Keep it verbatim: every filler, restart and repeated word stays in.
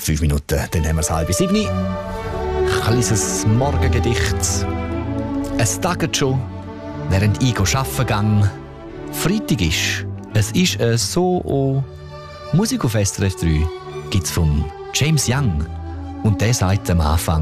fünf Minuten, dann haben wir es halb sieben. Kleines Morgengedicht. Es tagt schon, während ich arbeiten gang. Freitag ist, es ist äh, so. Oh. Musik auf S R F drei gibt's von James Young. Und der sagt am Anfang: